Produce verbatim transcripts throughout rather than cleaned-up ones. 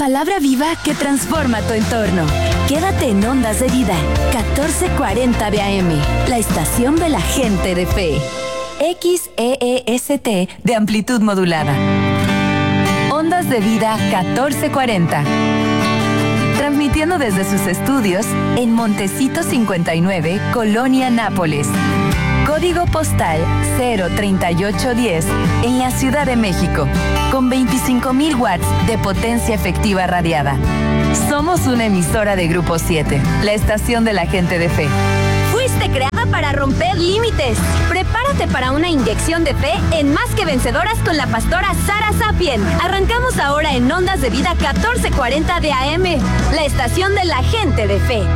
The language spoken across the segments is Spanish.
palabra viva que transforma tu entorno. Quédate en Ondas de Vida, catorce cuarenta de A M, la estación de la gente de fe. X E E S T de amplitud modulada. Ondas de Vida catorce cuarenta. Transmitiendo desde sus estudios en Montecito cincuenta y nueve, Colonia Nápoles. Código postal cero treinta y ocho diez en la Ciudad de México, con veinticinco mil watts de potencia efectiva radiada. Somos una emisora de Grupo siete, la estación de la gente de fe. Fuiste creada para romper límites. Prepárate para una inyección de fe en Más que Vencedoras con la pastora Sara Sapien. Arrancamos ahora en Ondas de Vida catorce cuarenta de A M, la estación de la gente de fe.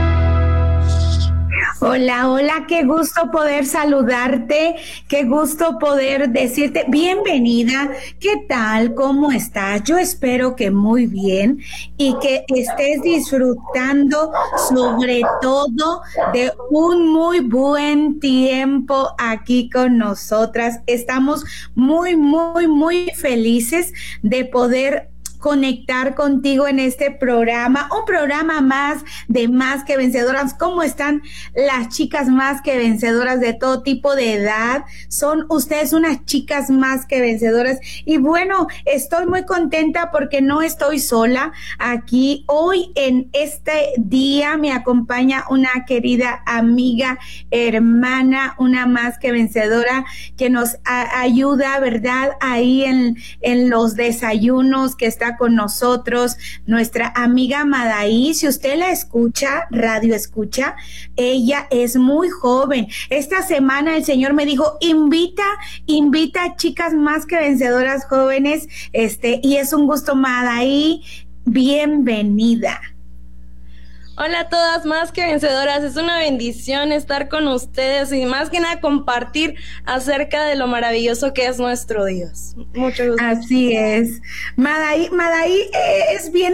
Hola, hola, qué gusto poder saludarte, qué gusto poder decirte bienvenida, ¿qué tal? ¿Cómo estás? Yo espero que muy bien y que estés disfrutando sobre todo de un muy buen tiempo aquí con nosotras. Estamos muy, muy, muy felices de poder conectar contigo en este programa, un programa más de Más que Vencedoras. ¿Cómo están las chicas más que vencedoras de todo tipo de edad? Son ustedes unas chicas más que vencedoras. Y bueno, estoy muy contenta porque no estoy sola aquí. Hoy en este día me acompaña una querida amiga, hermana, una más que vencedora que nos a, ayuda, ¿verdad? Ahí en, en los desayunos que está con nosotros, nuestra amiga Madaí. Si usted la escucha, radio escucha, ella es muy joven. Esta semana el Señor me dijo, invita, invita a chicas más que vencedoras jóvenes, este, y es un gusto, Madaí, bienvenida. Hola a todas más que vencedoras, es una bendición estar con ustedes y más que nada compartir acerca de lo maravilloso que es nuestro Dios. Mucho gusto. Así es. Madaí, Madaí eh, es bien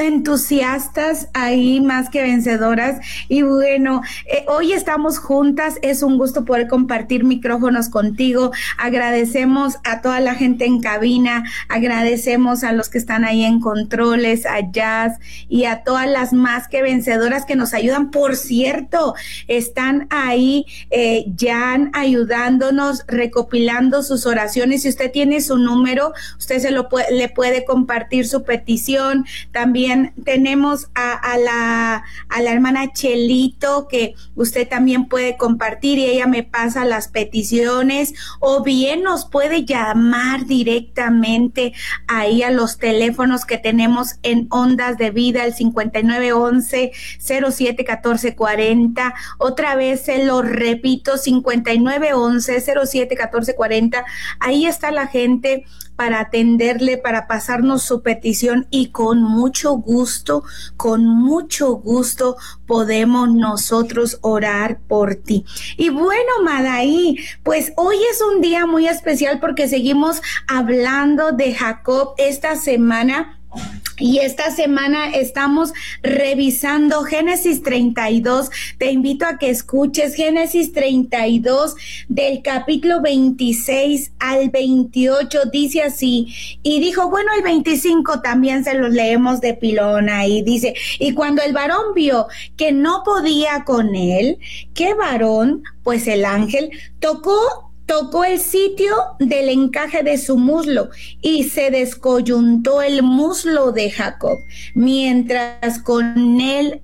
entusiastas ahí más que vencedoras y bueno, eh, hoy estamos juntas, es un gusto poder compartir micrófonos contigo. Agradecemos a toda la gente en cabina, agradecemos a los que están ahí en controles, a Jazz y a todas las más que vencedoras que nos ayudan. Por cierto, están ahí eh, Jan ayudándonos, recopilando sus oraciones. Si usted tiene su número, usted se lo puede, le puede compartir su petición. También tenemos a, a la a la hermana Chelito, que usted también puede compartir y ella me pasa las peticiones, o bien nos puede llamar directamente ahí a los teléfonos que tenemos en Ondas de Vida, el cincuenta y nueve once cero siete catorce cuarenta. Otra vez se lo repito, cincuenta y nueve once cero siete catorce cuarenta. Ahí está la gente para atenderle, para pasarnos su petición y con mucho gusto, con mucho gusto podemos nosotros orar por ti. Y bueno, Madaí, pues hoy es un día muy especial porque seguimos hablando de Jacob esta semana. Y esta semana estamos revisando Génesis treinta y dos. Te invito a que escuches Génesis treinta y dos del capítulo veintiséis al veintiocho. Dice así, y dijo, bueno, el veinticinco también se los leemos de pilón ahí. Dice, y cuando el varón vio que no podía con él, ¿qué varón? Pues el ángel tocó Tocó el sitio del encaje de su muslo y se descoyuntó el muslo de Jacob mientras con él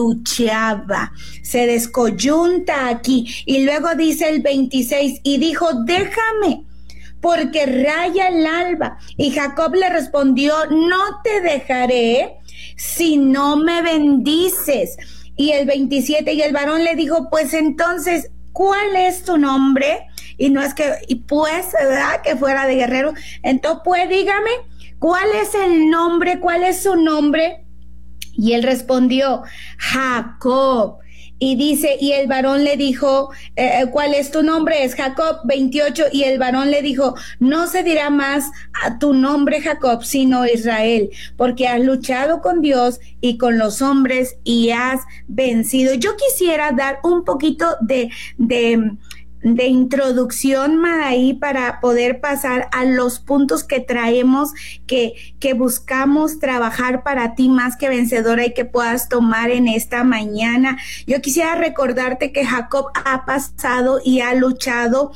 luchaba. Se descoyunta aquí. Y luego dice el veintiséis, y dijo, déjame, porque raya el alba. Y Jacob le respondió, no te dejaré si no me bendices. Y el veintisiete, y el varón le dijo, pues entonces, ¿cuál es tu nombre? Y no es que, y pues, ¿verdad? Que fuera de guerrero. Entonces, pues, dígame, ¿cuál es el nombre? ¿Cuál es su nombre? Y él respondió, Jacob. Y dice, y el varón le dijo, eh, ¿cuál es tu nombre? Es Jacob. veintiocho, y el varón le dijo, no se dirá más a tu nombre Jacob, sino Israel, porque has luchado con Dios y con los hombres y has vencido. Yo quisiera dar un poquito de, de de introducción, Madaí, para poder pasar a los puntos que traemos, que, que buscamos trabajar para ti más que vencedora y que puedas tomar en esta mañana. Yo quisiera recordarte que Jacob ha pasado y ha luchado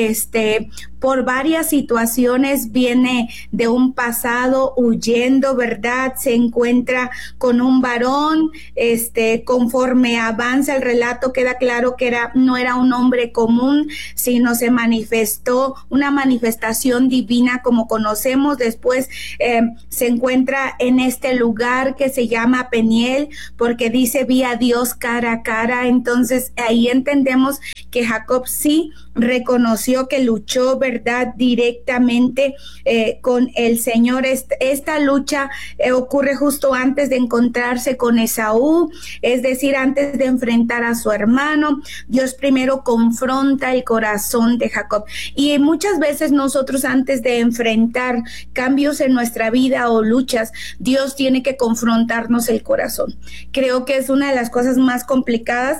este por varias situaciones, viene de un pasado huyendo, ¿verdad? Se encuentra con un varón, este, conforme avanza el relato queda claro que era, no era un hombre común, sino se manifestó una manifestación divina como conocemos. Después eh, se encuentra en este lugar que se llama Peniel, porque dice vi a Dios cara a cara. Entonces ahí entendemos que Jacob sí reconoció que luchó, ¿verdad?, directamente eh, con el Señor. Esta, esta lucha eh, ocurre justo antes de encontrarse con Esaú, es decir, antes de enfrentar a su hermano. Dios primero confronta el corazón de Jacob, y muchas veces nosotros, antes de enfrentar cambios en nuestra vida o luchas, Dios tiene que confrontarnos el corazón. Creo que es una de las cosas más complicadas,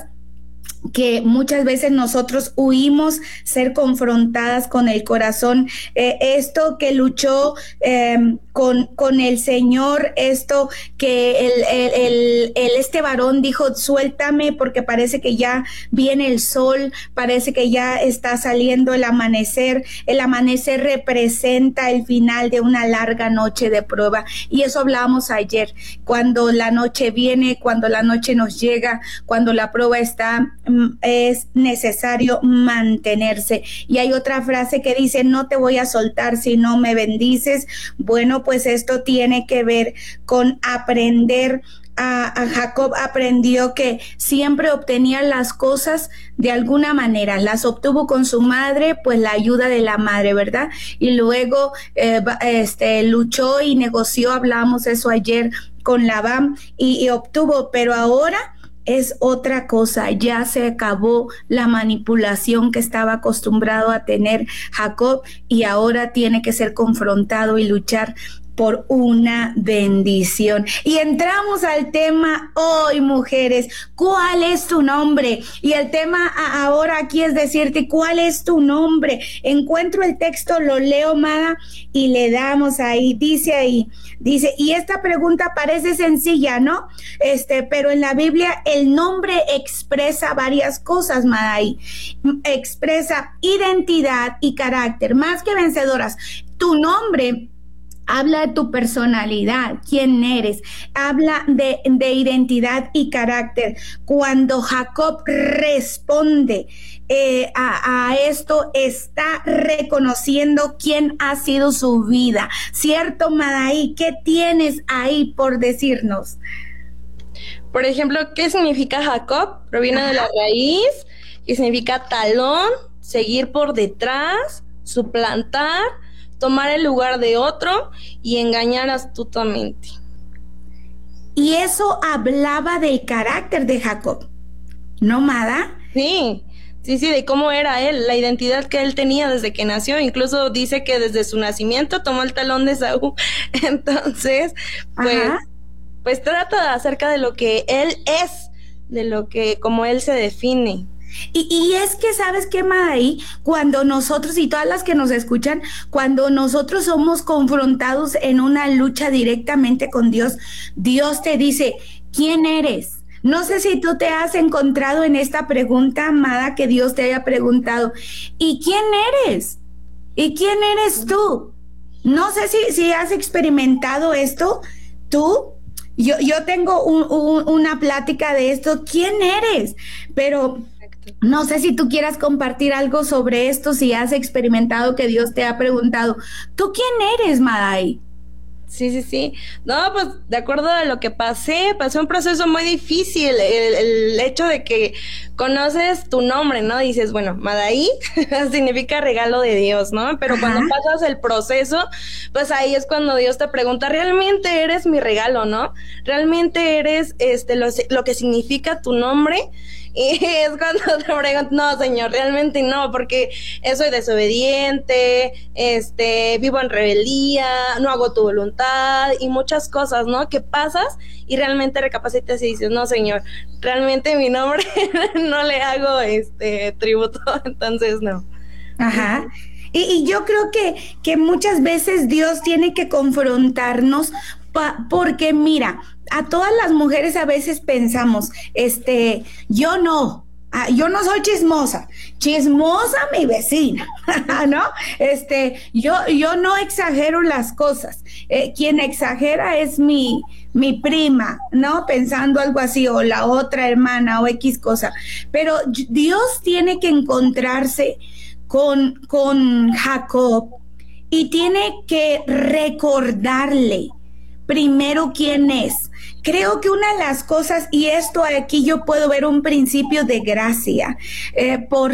que muchas veces nosotros huimos ser confrontadas con el corazón. Eh, esto que luchó eh, con, con el Señor, esto que el, el, el, el este varón dijo, suéltame porque parece que ya viene el sol, parece que ya está saliendo el amanecer. El amanecer representa el final de una larga noche de prueba, y eso hablábamos ayer. Cuando la noche viene, cuando la noche nos llega, cuando la prueba está, es necesario mantenerse. Y hay otra frase que dice, no te voy a soltar si no me bendices. Bueno, pues esto tiene que ver con aprender. A, a Jacob aprendió que siempre obtenía las cosas de alguna manera, las obtuvo con su madre, pues la ayuda de la madre, ¿verdad? Y luego eh, este, luchó y negoció, hablamos eso ayer con Labán, y, y obtuvo, pero ahora es otra cosa. Ya se acabó la manipulación que estaba acostumbrado a tener Jacob, y ahora tiene que ser confrontado y luchar por una bendición. Y entramos al tema hoy, mujeres. ¿Cuál es tu nombre? Y el tema ahora aquí es decirte, ¿cuál es tu nombre? Encuentro el texto, lo leo, Mada, y le damos ahí. Dice ahí, dice, y esta pregunta parece sencilla, ¿no? Este, pero en la Biblia el nombre expresa varias cosas, Mada, ahí. Expresa identidad y carácter. Más que vencedoras, tu nombre habla de tu personalidad, quién eres, habla de, de identidad y carácter. Cuando Jacob responde eh, a, a esto, está reconociendo quién ha sido su vida. ¿Cierto, Madaí? ¿Qué tienes ahí por decirnos? Por ejemplo, ¿qué significa Jacob? Proviene Ajá. de la raíz, que significa talón, seguir por detrás, suplantar, tomar el lugar de otro y engañar astutamente. Y eso hablaba del carácter de Jacob, ¿no, Mada? Sí, sí, sí, de cómo era él, la identidad que él tenía desde que nació. Incluso dice que desde su nacimiento tomó el talón de Esaú. Entonces, pues, Ajá. pues trata acerca de lo que él es, de lo que, como él se define. Y, y es que, ¿sabes qué, Madaí? Cuando nosotros, y todas las que nos escuchan, cuando nosotros somos confrontados en una lucha directamente con Dios, Dios te dice, ¿quién eres? No sé si tú te has encontrado en esta pregunta, amada, que Dios te haya preguntado, ¿y quién eres? ¿Y quién eres tú? No sé si, si has experimentado esto, tú. Yo, yo tengo un, un, una plática de esto, ¿quién eres? Pero no sé si tú quieras compartir algo sobre esto, si has experimentado que Dios te ha preguntado, ¿tú quién eres, Madaí? Sí, sí, sí. No, pues de acuerdo a lo que pasé, pasé un proceso muy difícil, el, el hecho de que conoces tu nombre, ¿no? Dices, bueno, Madaí significa regalo de Dios, ¿no? Pero Ajá. cuando pasas el proceso, pues ahí es cuando Dios te pregunta, ¿realmente eres mi regalo, no? ¿Realmente eres este lo, lo que significa tu nombre? Y es cuando te pregunto, no, Señor, realmente no, porque soy desobediente, este, vivo en rebeldía, no hago tu voluntad y muchas cosas, ¿no? Que pasas y realmente recapacitas y dices, no, Señor, realmente mi nombre no le hago este tributo, entonces no. Ajá. Y, y yo creo que, que muchas veces Dios tiene que confrontarnos pa, porque mira, a todas las mujeres a veces pensamos, este, yo no, ah, yo no soy chismosa, chismosa mi vecina, ¿no? Este, yo, yo no exagero las cosas, eh, quien exagera es mi, mi prima, ¿no? Pensando algo así, o la otra hermana, o X cosa, pero Dios tiene que encontrarse con, con Jacob y tiene que recordarle primero quién es. Creo que una de las cosas, y esto aquí yo puedo ver un principio de gracia, eh, por